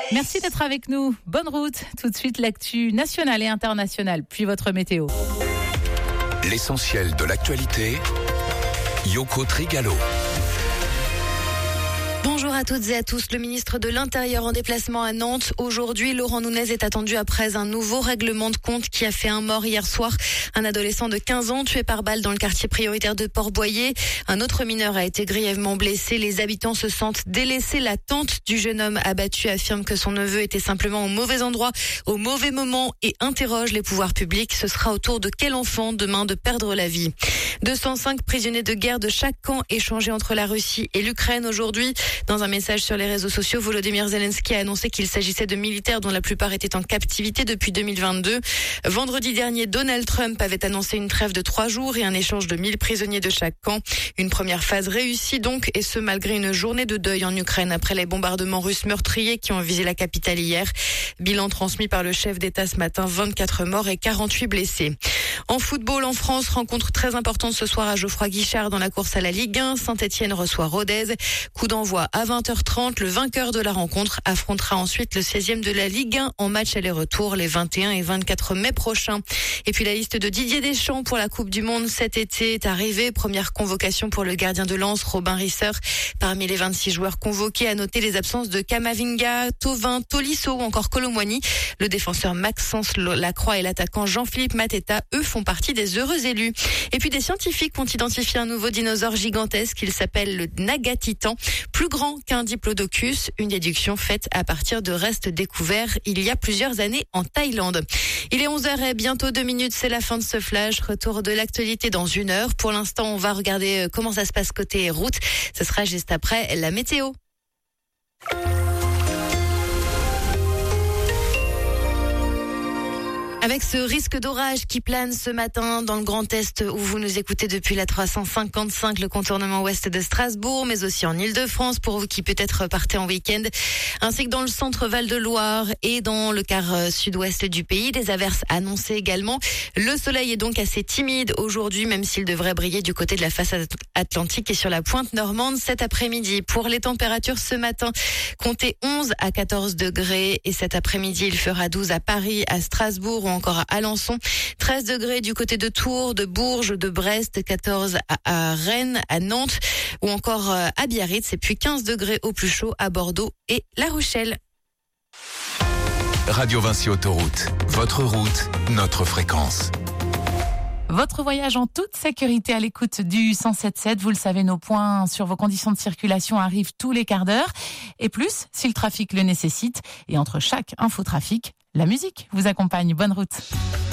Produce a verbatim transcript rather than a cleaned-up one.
Merci d'être avec nous. Bonne route. Tout de suite, l'actu nationale et internationale, puis votre météo. L'essentiel de l'actualité, Yoko Trigalo. Bonjour à toutes et à tous. Le ministre de l'Intérieur en déplacement à Nantes. Aujourd'hui, Laurent Nunez est attendu après un nouveau règlement de compte qui a fait un mort hier soir. Un adolescent de quinze ans tué par balle dans le quartier prioritaire de Port-Boyer. Un autre mineur a été grièvement blessé. Les habitants se sentent délaissés. La tante du jeune homme abattu affirme que son neveu était simplement au mauvais endroit, au mauvais moment et interroge les pouvoirs publics. Ce sera au tour de quel enfant demain de perdre la vie? deux cent cinq prisonniers de guerre de chaque camp échangés entre la Russie et l'Ukraine aujourd'hui. Dans un message sur les réseaux sociaux, Volodymyr Zelensky a annoncé qu'il s'agissait de militaires dont la plupart étaient en captivité depuis deux mille vingt-deux. Vendredi dernier, Donald Trump avait annoncé une trêve de trois jours et un échange de mille prisonniers de chaque camp. Une première phase réussie donc, et ce malgré une journée de deuil en Ukraine après les bombardements russes meurtriers qui ont visé la capitale hier. Bilan transmis par le chef d'État ce matin, vingt-quatre morts et quarante-huit blessés. En football, en France, rencontre très importante ce soir à Geoffroy-Guichard dans la course à la Ligue un. Saint-Etienne reçoit Rodez. Coup d'envoi à vingt heures trente. Le vainqueur de la rencontre affrontera ensuite le seizième de la Ligue un en match aller-retour les vingt et un et vingt-quatre mai prochains. Et puis la liste de Didier Deschamps pour la Coupe du Monde cet été est arrivée. Première convocation pour le gardien de Lens, Robin Risser. Parmi les vingt-six joueurs convoqués, à noter les absences de Kamavinga, Thauvin, Tolisso ou encore Colomboigny. Le défenseur Maxence Lacroix et l'attaquant Jean-Philippe Mateta, eux, font partie des heureux élus. Et puis des scientifiques ont identifié un nouveau dinosaure gigantesque. Il s'appelle le Nagatitan, plus grand qu'un diplodocus, une déduction faite à partir de restes découverts il y a plusieurs années en Thaïlande. Il est onze heures et bientôt deux minutes, c'est la fin de ce flash. Retour de l'actualité dans une heure. Pour l'instant, on va regarder comment ça se passe côté route. Ce sera juste après la météo. Avec ce risque d'orage qui plane ce matin dans le Grand Est où vous nous écoutez depuis la trois cent cinquante-cinq, le contournement ouest de Strasbourg, mais aussi en Île-de-France pour vous qui peut-être partez en week-end, ainsi que dans le centre Val-de-Loire et dans le quart sud-ouest du pays. Des averses annoncées également. Le soleil est donc assez timide aujourd'hui, même s'il devrait briller du côté de la façade atlantique et sur la pointe normande cet après-midi. Pour les températures ce matin, comptez onze à quatorze degrés et cet après-midi, il fera douze à Paris, à Strasbourg ou encore à Alençon, treize degrés du côté de Tours, de Bourges, de Brest, quatorze à, à Rennes, à Nantes ou encore à Biarritz et puis quinze degrés au plus chaud à Bordeaux et La Rochelle. Radio Vinci Autoroute, votre route, notre fréquence. Votre voyage en toute sécurité à l'écoute du cent sept sept. Vous le savez, nos points sur vos conditions de circulation arrivent tous les quarts d'heure. Et plus, si le trafic le nécessite. Et entre chaque infotrafic, la musique vous accompagne. Bonne route.